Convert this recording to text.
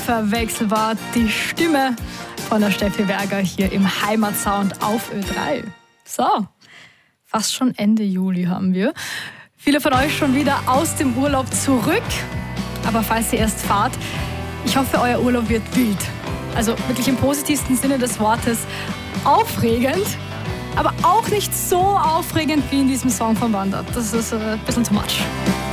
unverwechselbar die Stimme von der Steffi Berger hier im Heimatsound auf Ö3. So, fast schon Ende Juli haben wir. Viele von euch schon wieder aus dem Urlaub zurück. Aber falls ihr erst fahrt, ich hoffe, euer Urlaub wird wild. Also wirklich im positivsten Sinne des Wortes aufregend, aber auch nicht so aufregend wie in diesem Song von Wandert. Das ist ein bisschen too much.